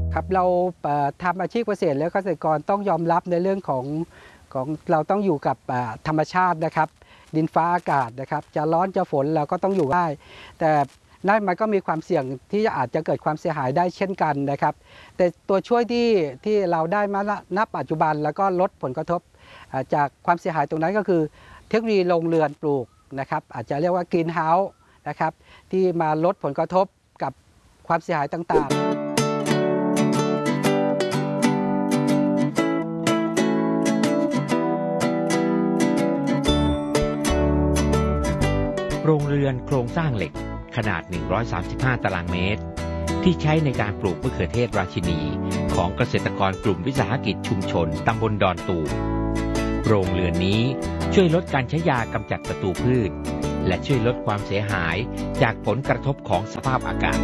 ครับเราทำอาชีพเกษตรแล้วเกษตรกรต้องยอมรับในเรื่องของเราต้องอยู่กับธรรมชาตินะครับดินฟ้าอากาศนะครับจะร้อนจะฝนเราก็ต้องอยู่ได้แต่นั่นมันก็มีความเสี่ยงที่อาจจะเกิดความเสียหายได้เช่นกันนะครับแต่ตัวช่วยที่เราได้มาณปัจจุบันแล้วก็ลดผลกระทบจากความเสียหายตรงนั้นก็คือเทคโนโลยีโรงเรือนปลูกนะครับอาจจะเรียกว่ากรีนเฮาส์นะครับที่มาลดผลกระทบกับความเสียหายต่างๆโรงเรือนโครงสร้างเหล็กขนาด 135 ตารางเมตรที่ใช้ในการปลูกมะเขือเทศราชินีของเกษตรกรกลุ่มวิสาหกิจชุมชนตำบลดอนตูมโรงเรือนนี้ช่วยลดการใช้ยากำจัดศัตรูพืชและช่วยลดความเสียหายจากผลกระทบของสภาพอากาศ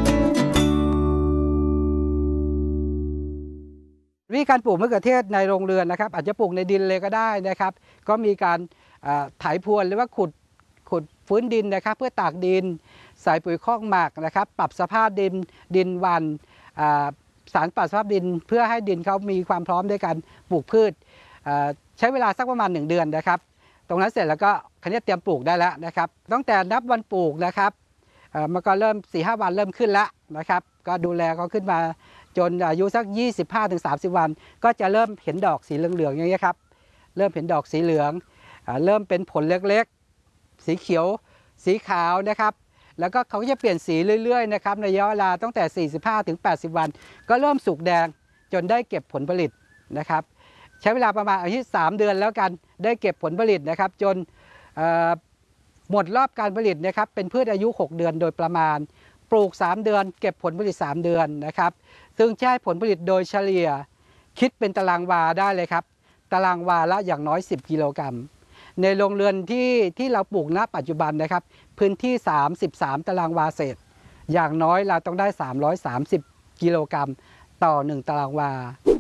วิธีการปลูกมะเขือเทศในโรงเรือนนะครับอาจจะปลูกในดินเลยก็ได้นะครับก็มีการไถพรวนหรือว่าขุดฟื้นดินนะครับเพื่อตากดินใส่ปุ๋ยคอกหมักนะครับปรับสภาพดินวันสารปรับสภาพดินเพื่อให้ดินเขามีความพร้อมในการปลูกพืชใช้เวลาสักประมาณ1 เดือนนะครับตรงนั้นเสร็จแล้วก็คันนี้เตรียมปลูกได้แล้วนะครับตั้งแต่นับวันปลูกนะครับมันก็เริ่ม 4-5 วันเริ่มขึ้นแล้วนะครับก็ดูแลเขาขึ้นมาจนอายุสัก 25-30 วันก็จะเริ่มเห็นดอกสีเหลืองๆอย่างนี้ครับเริ่มเห็นดอกสีเหลืองเริ่มเป็นผลเล็กๆสีเขียวสีขาวนะครับแล้วก็เขาจะเปลี่ยนสีเรื่อยๆนะครับในระยะเวลาตั้งแต่ 45-80 วันก็เริ่มสุกแดงจนได้เก็บผลผลิตนะครับใช้เวลาประมาณอาทิตย์3 เดือนแล้วกันได้เก็บผลผลิตนะครับจนหมดรอบการผลิตนะครับเป็นพืชอายุ6 เดือนโดยประมาณปลูก3 เดือนเก็บผลผลิต3 เดือนนะครับซึ่งใช้ผลผลิตโดยเฉลี่ยคิดเป็นตารางวาได้เลยครับตารางวาละอย่างน้อย10 กิโลกรัมในโรงเรือนที่เราปลูกณปัจจุบันนะครับพื้นที่33 ตารางวาเศษอย่างน้อยเราต้องได้330 กิโลกรัมต่อ1 ตารางวา